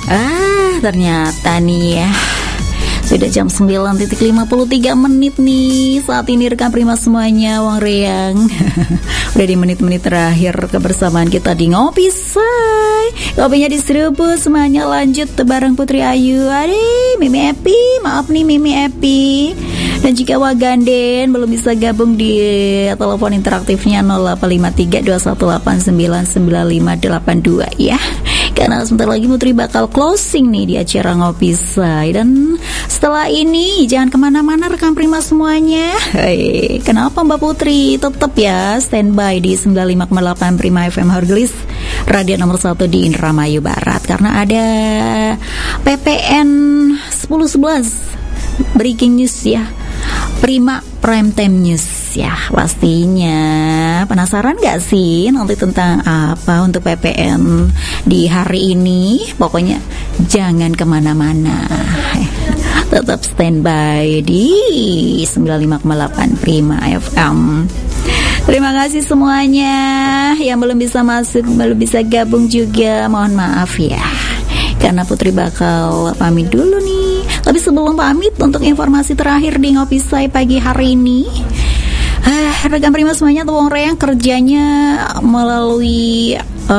Ternyata nih ya, sudah jam 9.53 menit nih. Saat ini rekan Prima semuanya, Wang Reyang udah di menit-menit terakhir kebersamaan kita di Ngopi Say. Kopinya diseruput, semuanya lanjut bareng Putri Ayu. Aduh, Mimi Epi, maaf nih Mimi Epi. Dan jika Waganden belum bisa gabung di telepon interaktifnya 085321899582 ya. Karena sebentar lagi Putri bakal closing nih di acara Ngopi Say. Dan setelah ini jangan kemana-mana rekan Prima semuanya. Hei, kenapa Mbak Putri? Tetap ya standby di 95,8 Prima FM Hargelis, radio nomor 1 di Indramayu Barat. Karena ada PPN 1011 Breaking News ya, Prima Prime Time News ya. Pastinya penasaran gak sih nanti tentang apa untuk PPN di hari ini? Pokoknya jangan kemana-mana, tetap standby di 95,8 Prima FM. Terima kasih semuanya yang belum bisa masuk, belum bisa gabung juga, mohon maaf ya, karena Putri bakal pamit dulu nih. Tapi sebelum pamit, untuk informasi terakhir di Ngopi Say pagi hari ini, rekan Prima semuanya, Wong Reyang kerjanya melalui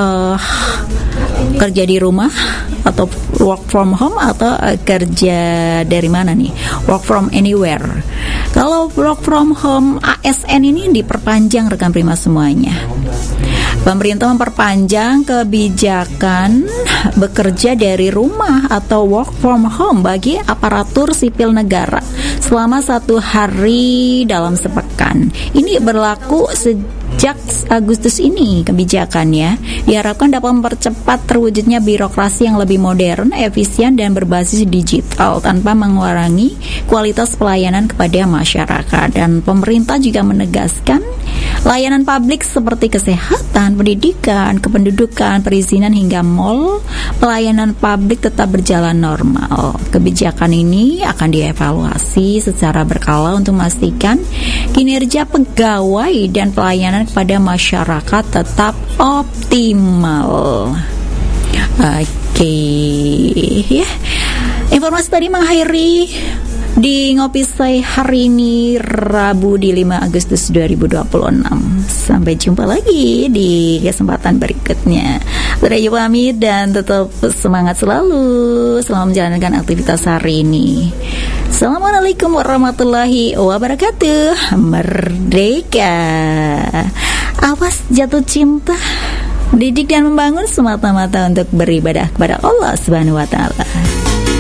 kerja di rumah atau work from home atau kerja dari mana nih? Work from anywhere. Kalau work from home ASN ini diperpanjang rekan Prima semuanya. Pemerintah memperpanjang kebijakan bekerja dari rumah atau work from home bagi aparatur sipil negara selama 1 hari dalam sepekan. Ini berlaku sejak Agustus ini kebijakannya. Diharapkan dapat mempercepat terwujudnya birokrasi yang lebih modern, efisien, dan berbasis digital tanpa mengurangi kualitas pelayanan kepada masyarakat. Dan pemerintah juga menegaskan layanan publik seperti kesehatan, pendidikan, kependudukan, perizinan hingga mal, pelayanan publik tetap berjalan normal. Kebijakan ini akan dievaluasi secara berkala untuk memastikan kinerja pegawai dan pelayanan kepada masyarakat tetap optimal. Oke, ya. Informasi tadi mengakhiri di Ngopi Say hari ini Rabu di 5 Agustus 2026. Sampai jumpa lagi di kesempatan berikutnya. Saya pamit dan tetap semangat selalu. Selamat menjalankan aktivitas hari ini. Assalamualaikum warahmatullahi wabarakatuh. Merdeka. Awas jatuh cinta. Didik dan membangun semata-mata untuk beribadah kepada Allah Subhanahu wa taala.